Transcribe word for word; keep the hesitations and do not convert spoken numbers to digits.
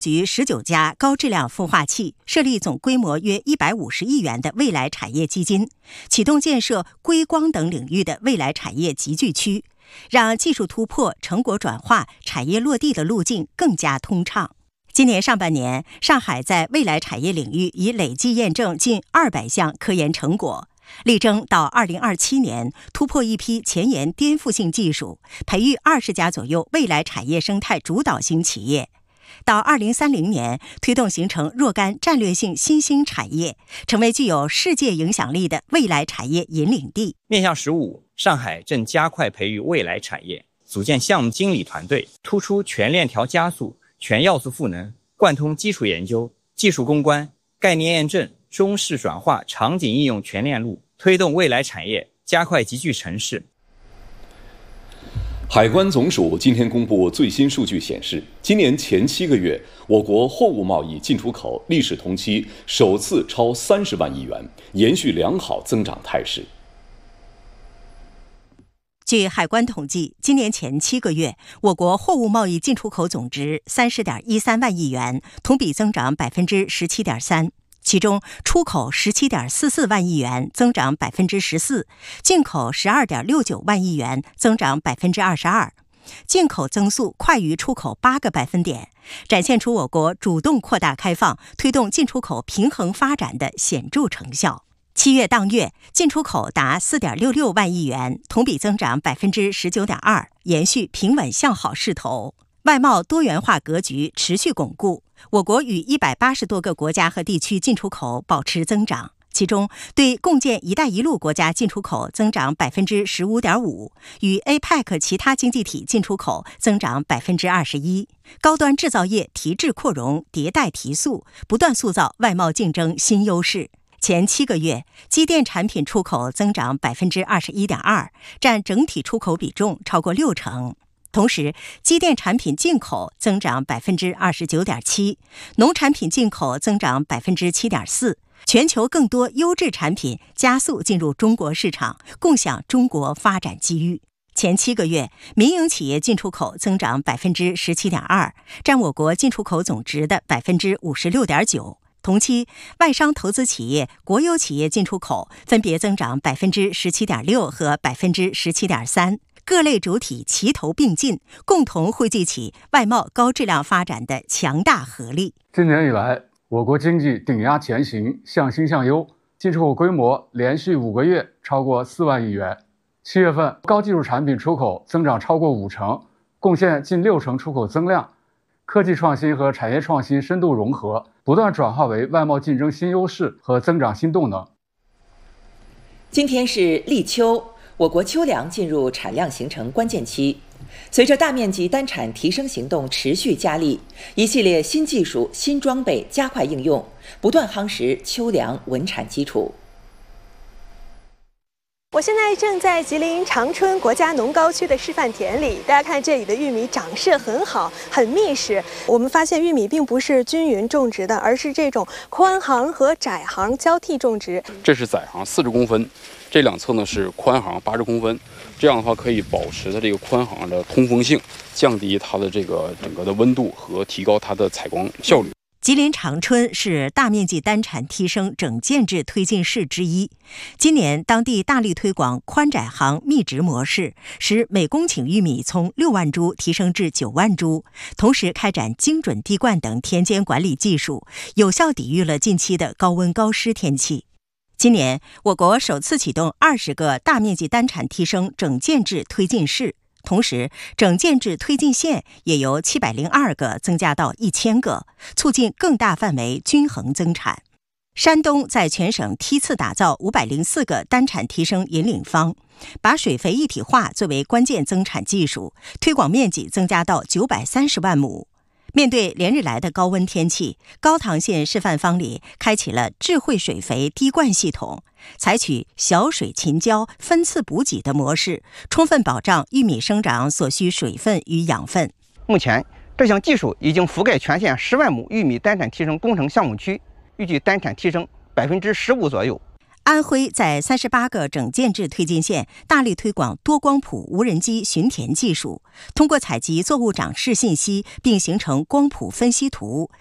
举十九家高质量孵化器，设立总规模约一百五十亿元的未来产业基金，启动建设硅光等领域的未来产业集聚区，让技术突破、成果转化、产业落地的路径更加通畅。今年上半年，上海在未来产业领域已累计验证近二百项科研成果，力争到二零二七年突破一批前沿颠覆性技术，培育二十家左右未来产业生态主导型企业。到二零三零年，推动形成若干战略性新兴产业，成为具有世界影响力的未来产业引领地。 面向十五，上海正加快培育未来产业，组建项目经理团队，突出全链条加速、全要素赋能，贯通基础研究、技术攻关、概念验证、中式转化、场景应用全链路，推动未来产业加快集聚城市。 海关总署今天公布最新数据显示，今年前七个月，我国货物贸易进出口历史同期首次超三十万亿元，延续良好增长态势。 据海关统计，今年前七个月，我国货物贸易进出口总值三十点一三万亿元，同比增长百分之十七点三。其中，出口十七点四四万亿元，增长百分之十四；进口十二点六九万亿元，增长百分之二十二。进口增速快于出口八个百分点，展现出我国主动扩大开放、推动进出口平衡发展的显著成效。七月当月，进出口达四点六六万亿元，同比增长百分之十九点二，延续平稳向好势头。外贸多元化格局持续巩固，我国与一百八十多个国家和地区进出口保持增长，其中对共建“一带一路”国家进出口增长百分之十五点五，与 A P E C 其他经济体进出口增长百分之二十一。高端制造业提质扩容、迭代提速，不断塑造外贸竞争新优势。前七个月，机电产品出口增长百分之二十一点二，占整体出口比重超过六成。同时，机电产品进口增长百分之二十九点七，农产品进口增长百分之七点四。全球更多优质产品加速进入中国市场，共享中国发展机遇。前七个月，民营企业进出口增长百分之十七点二，占我国进出口总值的百分之五十六点九。同期，外商投资企业、国有企业进出口分别增长百分之十七点六和百分之十七点三。各类主体齐头并进，共同汇聚起外贸高质量发展的强大合力。 今年以来，我国经济顶压前行，向新向优，进出口规模连续五个月超过四万亿元。七月份，高技术产品出口增长超过五成，贡献近六成出口增量。科技创新和产业创新深度融合，不断转化为外贸竞争新优势和增长新动能。 今天是立秋。我国秋粮进入产量形成关键期，随着大面积单产提升行动持续加力，一系列新技术、新装备加快应用，不断夯实秋粮稳产基础。 我现在正在吉林长春国家农高区的示范田里，大家看这里的玉米长势很好，很密实。我们发现玉米并不是均匀种植的，而是这种宽行和窄行交替种植。 这是窄行四十公分，这两侧呢是宽行八十公分，这样的话可以保持它这个宽行的通风性，降低它的这个整个的温度和提高它的采光效率。 吉林长春是大面积单产提升整建制推进市之一。今年，当地大力推广宽窄行密植模式，使每公顷玉米从六万株提升至九万株，同时开展精准滴灌等田间管理技术，有效抵御了近期的高温高湿天气。今年，我国首次启动二十个大面积单产提升整建制推进市。同时，整建制推进县也由七百零二个增加到一千个，促进更大范围均衡增产。山东在全省梯次打造五百零四个单产提升引领方，把水肥一体化作为关键增产技术，推广面积增加到九百三十万亩。面对连日来的高温天气，高唐县示范方里开启了智慧水肥滴灌系统，采取小水勤浇、分次补给的模式，充分保障玉米生长所需水分与养分。 目前，这项技术已经覆盖全县十万亩玉米单产提升工程项目区，预计单产提升百分之十五左右。 安徽在三十八个整建制推进县大力推广多光谱无人机巡田技术，通过采集作物长势信息并形成光谱分析图，